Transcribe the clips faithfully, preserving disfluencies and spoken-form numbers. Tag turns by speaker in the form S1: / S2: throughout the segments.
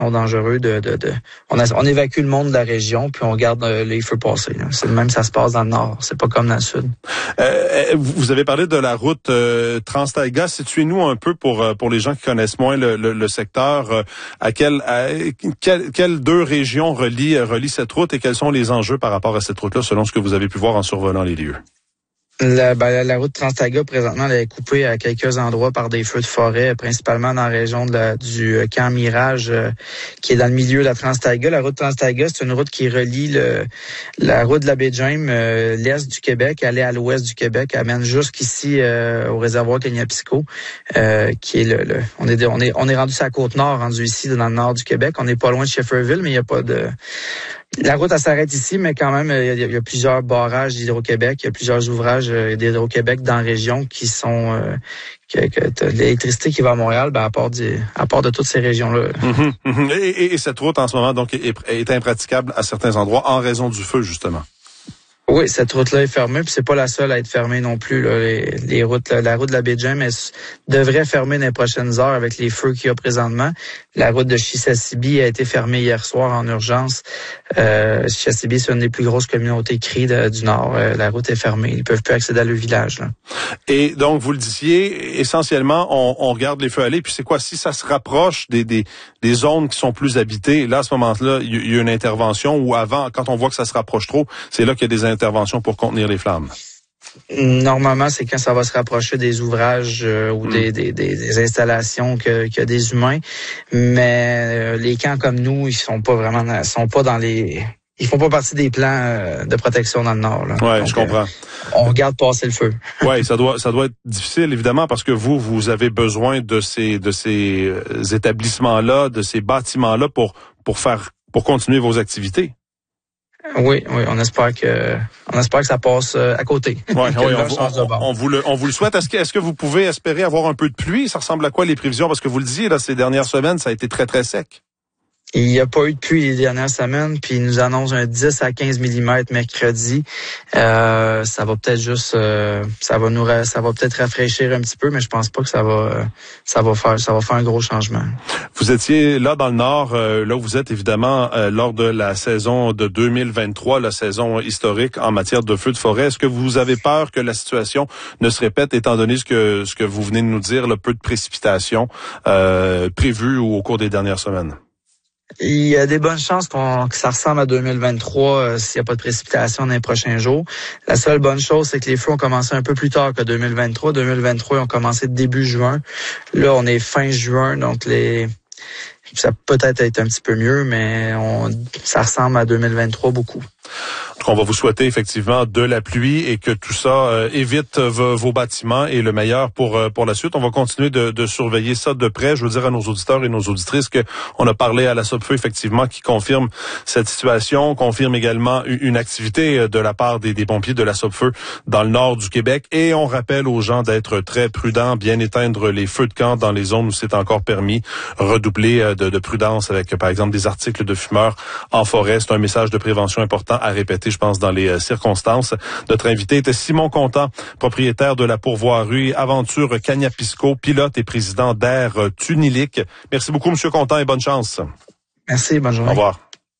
S1: dangereux de, de, de on, a, on évacue le monde de la région puis on regarde euh, les feux passer. Là. C'est le même, ça se passe dans le nord. C'est pas comme dans le sud.
S2: Euh, vous avez parlé de la route euh, Trans-Taïga. Situez-nous un peu pour pour les gens qui connaissent moins le, le, le secteur. Euh, à quelle à, quelle, quelle deux régions relient relient cette route et quels sont les enjeux par rapport à cette route-là selon ce que vous avez pu voir en survolant les lieux?
S1: La, ben, la, la route Trans-Taïga, présentement, elle est coupée à quelques endroits par des feux de forêt, principalement dans la région de la, du euh, camp Mirage, euh, qui est dans le milieu de la Trans-Taïga. La route Trans-Taïga, c'est une route qui relie le, la route de la baie James, euh, l'est du Québec, aller à l'ouest du Québec, amène jusqu'ici euh, au réservoir Kaniapisco, euh, qui est le, le on est on est on est rendu sur la côte nord, rendu ici dans le nord du Québec. On n'est pas loin de Shefferville, mais il n'y a pas de La route, elle s'arrête ici, mais quand même, il y a, il y a plusieurs barrages d'Hydro-Québec, il y a plusieurs ouvrages euh, d'Hydro-Québec dans la région qui sont... Euh, que, que l'électricité qui va à Montréal, ben, à part, du, à part de toutes ces régions-là.
S2: Mm-hmm, mm-hmm. Et, et, et cette route, en ce moment, donc, est, est impraticable à certains endroits en raison du feu, justement.
S1: Oui, cette route-là est fermée, puis c'est pas la seule à être fermée non plus. Là. Les, les routes, la, la route de la baie James, elle devrait fermer dans les prochaines heures avec les feux qu'il y a présentement. La route de Chisasibi a été fermée hier soir en urgence. Euh, Chisasibi, c'est une des plus grosses communautés cris de, du Nord. Euh, la route est fermée. Ils peuvent plus accéder à le village. Là.
S2: Et donc, vous le disiez, essentiellement, on, on regarde les feux aller. Puis c'est quoi? Si ça se rapproche des, des, des zones qui sont plus habitées, là, à ce moment-là, il y a une intervention ou avant, quand on voit que ça se rapproche trop, c'est là qu'il y a des interventions pour contenir les flammes.
S1: Normalement, c'est quand ça va se rapprocher des ouvrages euh, ou mmh. des, des, des installations que, qu'il y a des humains. Mais euh, les camps comme nous, ils sont pas vraiment, sont pas dans les, ils font pas partie des plans euh, de protection dans le Nord. Là.
S2: Ouais,
S1: Donc,
S2: je comprends.
S1: Euh, on regarde passer le feu.
S2: Ouais, ça doit, ça doit être difficile évidemment parce que vous, vous avez besoin de ces, de ces établissements-là, de ces bâtiments-là pour pour faire, pour continuer vos activités.
S1: Oui, oui, on espère que, on espère que ça passe à côté.
S2: Ouais, oui, on, on, on vous le, on vous le souhaite. Est-ce que, est-ce que vous pouvez espérer avoir un peu de pluie? Ça ressemble à quoi les prévisions? Parce que vous le disiez, là, ces dernières semaines, ça a été très, très sec.
S1: Il n'y a pas eu de pluie les dernières semaines, puis ils nous annoncent un dix à quinze millimètres mercredi. Euh, ça va peut-être juste, euh, ça va nous, ça va peut-être rafraîchir un petit peu, mais je pense pas que ça va, ça va faire, ça va faire un gros changement.
S2: Vous étiez là dans le Nord, euh, là où vous êtes évidemment euh, lors de la saison de deux mille vingt-trois, la saison historique en matière de feux de forêt. Est-ce que vous avez peur que la situation ne se répète, étant donné ce que ce que vous venez de nous dire, le peu de précipitations euh, prévues au cours des dernières semaines?
S1: Il y a des bonnes chances qu'on, que ça ressemble à deux mille vingt-trois euh, s'il n'y a pas de précipitation dans les prochains jours. La seule bonne chose, c'est que les feux ont commencé un peu plus tard que deux mille vingt-trois. deux mille vingt-trois, ils ont commencé début juin. Là, on est fin juin, donc les ça peut peut-être être un petit peu mieux, mais on, ça ressemble à deux mille vingt-trois beaucoup.
S2: On va vous souhaiter effectivement de la pluie et que tout ça euh, évite vos, vos bâtiments et le meilleur pour euh, pour la suite. On va continuer de, de surveiller ça de près. Je veux dire à nos auditeurs et nos auditrices que on a parlé à la SOPFEU effectivement qui confirme cette situation, confirme également une activité de la part des, des pompiers de la SOPFEU dans le nord du Québec et on rappelle aux gens d'être très prudents, bien éteindre les feux de camp dans les zones où c'est encore permis, redoubler de, de prudence avec par exemple des articles de fumeurs en forêt. C'est un message de prévention important à répéter, je pense, dans les circonstances. Notre invité était Simon Contant, propriétaire de la pourvoirie Aventure Kaniapisco, pilote et président d'Air Tunilique. Merci beaucoup, Monsieur Contant, et bonne chance.
S1: Merci, bonne journée.
S2: Au revoir.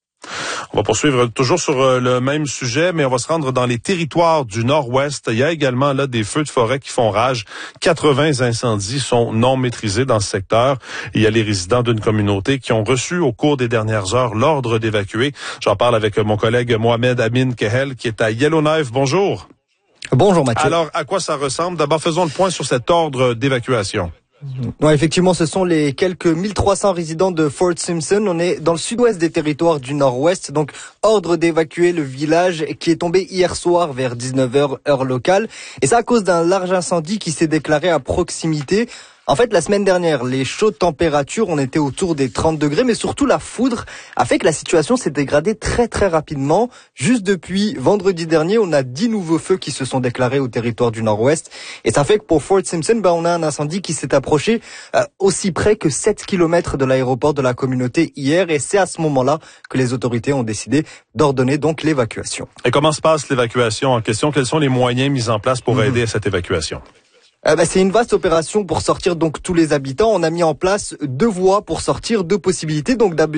S2: On va poursuivre toujours sur le même sujet, mais on va se rendre dans les territoires du Nord-Ouest. Il y a également là des feux de forêt qui font rage. quatre-vingts incendies sont non maîtrisés dans ce secteur. Il y a les résidents d'une communauté qui ont reçu au cours des dernières heures l'ordre d'évacuer. J'en parle avec mon collègue Mohamed Amin Kehel qui est à Yellowknife. Bonjour.
S3: Bonjour Mathieu.
S2: Alors, à quoi ça ressemble? D'abord, faisons le point sur cet ordre d'évacuation.
S3: Ouais, effectivement, ce sont les quelques mille trois cents résidents de Fort Simpson. On est dans le sud-ouest des territoires du Nord-Ouest. Donc, ordre d'évacuer le village qui est tombé hier soir vers dix-neuf heures, heure locale. Et ça à cause d'un large incendie qui s'est déclaré à proximité. En fait, la semaine dernière, les chaudes températures, on était autour des trente degrés, mais surtout la foudre a fait que la situation s'est dégradée très très rapidement. Juste depuis vendredi dernier, on a dix nouveaux feux qui se sont déclarés au territoire du Nord-Ouest. Et ça fait que pour Fort Simpson, ben, on a un incendie qui s'est approché euh, aussi près que sept kilomètres de l'aéroport de la communauté hier. Et c'est à ce moment-là que les autorités ont décidé d'ordonner donc l'évacuation.
S2: Et comment se passe l'évacuation en question? Quels sont les moyens mis en place pour mmh. aider à cette évacuation?
S3: Euh, bah, c'est une vaste opération pour sortir donc tous les habitants. On a mis en place deux voies pour sortir, deux possibilités. Donc